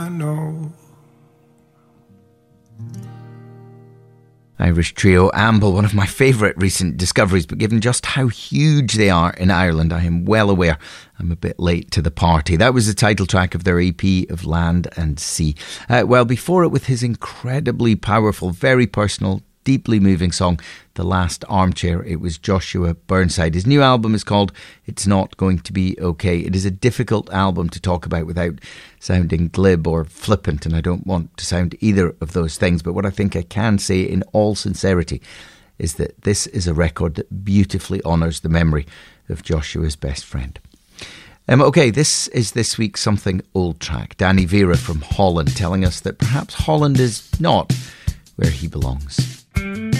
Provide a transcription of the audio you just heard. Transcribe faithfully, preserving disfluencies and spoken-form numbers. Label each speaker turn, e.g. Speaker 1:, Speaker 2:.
Speaker 1: I know.
Speaker 2: Irish trio Amble, one of my favourite recent discoveries, but given just how huge they are in Ireland, I am well aware I'm a bit late to the party. That was the title track of their E P of Land and Sea. Uh, well, before it, with his incredibly powerful, very personal, deeply moving song, The Last Armchair, it was Joshua Burnside. His new album is called It's Not Going to Be Okay. It is a difficult album to talk about without sounding glib or flippant, and I don't want to sound either of those things, but what I think I can say in all sincerity is that this is a record that beautifully honours the memory of Joshua's best friend. Um, okay, this is this week's Something Old track. Danny Vera from Holland telling us that perhaps Holland is not where he belongs.